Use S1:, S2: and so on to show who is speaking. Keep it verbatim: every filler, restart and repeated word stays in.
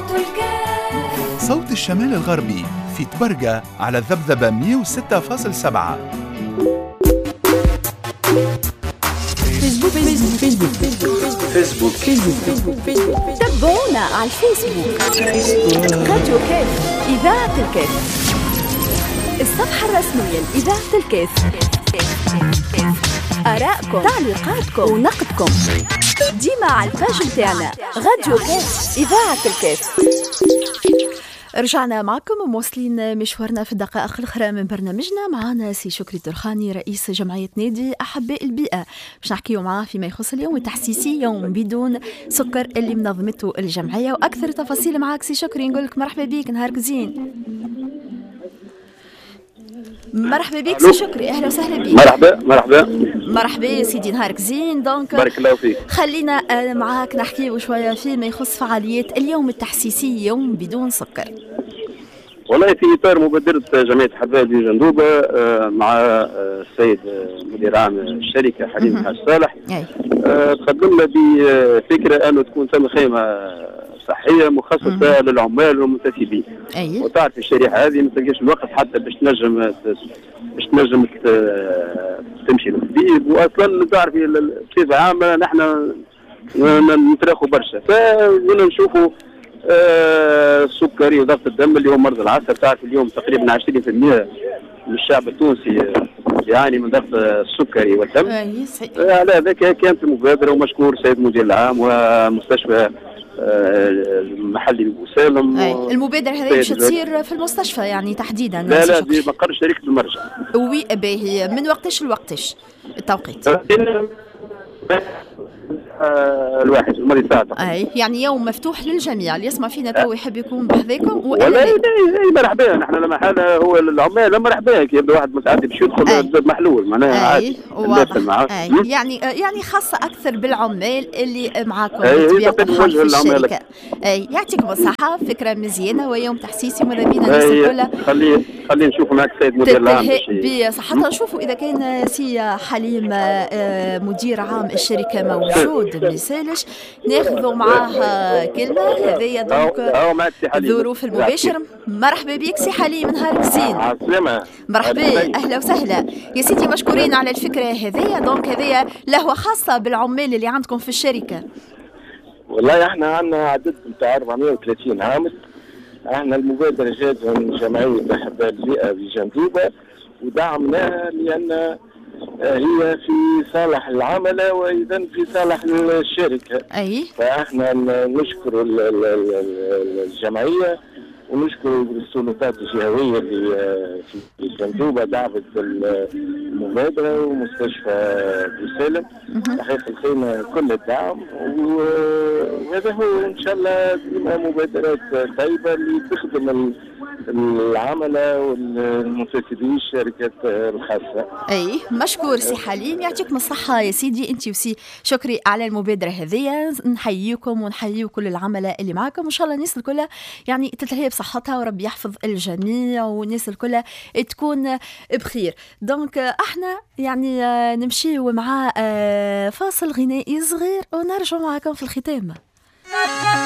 S1: صوت الشمال الغربي في تبرقة على الذبذبة مئة وستة فاصلة سبعة.
S2: فيسبوك فيسبوك فيسبوك فيسبوك فيسبوك فيسبوك تابعونا على الفيسبوك. راديو كاف إذاعة الكاف، الصفحة الرسمية لإذاعة الكاف. آراءكم، تعليقاتكم ونقدكم ديما على الباج متاعنا راديو كاف إذاعة الكاف. رجعنا معكم ومواصلين مشوارنا في الدقائق الأخرى من برنامجنا. معنا سي شكري ترخاني رئيس جمعية نادي أحباء البيئة، باش نحكيو معاه فيما يخص اليوم التحسيسي يوم بدون سكر اللي منظمته الجمعية. وأكثر تفاصيل معاك سي شكري. نقول لك مرحبا بك، نهارك زين. مرحبا بك سي شكري، اهلا وسهلا بك.
S3: مرحبا مرحبا
S2: مرحبا سيدي، نهارك زين. دونك
S3: بارك الله فيك.
S2: خلينا معاك نحكي شويه فيما يخص فعاليات اليوم التحسيسي يوم بدون سكر.
S3: والله في اطار مبادره جمعيه احباء جندوبه مع السيد مدير عام الشركه حليم حاج صالح، تقدمنا بفكره انه تكون ثم خيمه صحيه مخصصه للعمال والمنتسبين.
S2: أيه.
S3: وتعرف الشريحه هذه ما تلقاش الوقت حتى باش تنجم باش تنجم تمشي للطبيب، واصلا تعرفي بصفه عامه نحن نتراخوا برشا، فقلنا نشوفوا السكري وضغط الدم اللي هو مرض العصر. تعرف اليوم تقريبا عشرين بالمئة من الشعب التونسي يعاني من ضغط السكري والدم.
S2: اي صحيح.
S3: على ذلك كانت المبادره، ومشكور سيد المدير العام ومستشفى المحلي بوسالم.
S2: المبادره هذه باش تصير في المستشفى يعني تحديدا؟
S3: لا لا في مقر شركه المرجع.
S2: وي باهي. من وقتاش لوقتاش التوقيت؟
S3: الواحد الماضي ساعة.
S2: اي يعني يوم مفتوح للجميع، اللي يسمع فينا تو يحب يكون بحذاكم.
S3: ولا اي مرحبا، نحن لما حاله هو العمال مرحبا، كي يبدا واحد متعدي باش يدخل محلول معناها عادي.
S2: واضح. أي. يعني يعني خاصه اكثر بالعمال اللي معاكم
S3: بطبيعه الحال في الشركه.
S2: اي يعطيكم الصحه، فكره مزيانه ويوم تحسيسي ماذا بينا الناس الكل.
S3: خلي خلي نشوفوا معك السيد مدير العام
S2: بصحتها. نشوفوا اذا كان سي حليم مدير عام الشركه موجود ما يسالش ناخذوا معاه كلمه. هذه دونك ظروف المباشر. مرحبا بك سي حليم، نهارك زين.
S3: عسلامة.
S2: مرحبا اهلا وسهلا يا سيدي، مشكورين على الفكره هذه. دونك هذه لهوه خاصه بالعمال اللي عندكم في الشركه.
S4: والله احنا عندنا عدد نتاع أربعمئة وثلاثين عامل. احنا المبادره جات من جمعيه احباء البيئه بجندوبه، ودعمناها لان هي في صالح العملاء وايضا في صالح الشركه.
S2: اي.
S4: فاحنا نشكر الجمعيه ونشكر السلطات الجهويه اللي في جندوبه دعمت المبادره، ومستشفى بوسالم حقيقه الخيمه كل الدعم. وهذا هو ان شاء الله ديما مبادرات طيبه اللي تخدم العملاء والمنتسبين الشركات الخاصه.
S2: اي مشكور سي حليم، يعطيكم الصحه يا سيدي انت وسي شكري على المبادره هذه. نحييكم ونحيي كل العملاء اللي معكم، وان شاء الله الناس الكل يعني تتلهي بصحتها وربي يحفظ الجميع والناس الكل تكون بخير. دونك احنا يعني نمشي مع فاصل غنائي صغير ونرجع معكم في الختام.